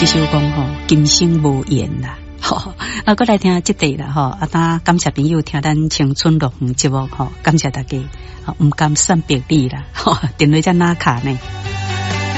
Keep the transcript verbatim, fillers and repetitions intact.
这首歌吼，今生无缘啦。好，啊，过来听这题啦，吼，啊，大感谢朋友听咱青春乐园节目，吼，感谢大家，唔甘善别离啦，吼，电话在哪卡呢？